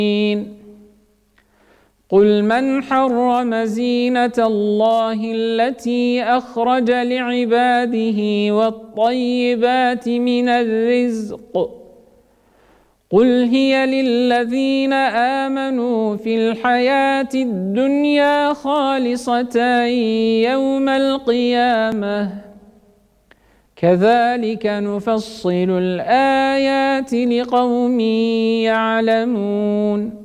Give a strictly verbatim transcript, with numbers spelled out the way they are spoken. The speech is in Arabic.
قل من حرم زينة الله التي أخرج لعباده والطيبات من الرزق قل هي للذين آمنوا في الحياة الدنيا خالصة يوم القيامة كذلك نفصل الآيات لقوم يعلمون